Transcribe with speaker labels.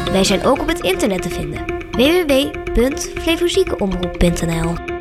Speaker 1: Wij zijn ook op het internet te vinden. www.flevoziekenomroep.nl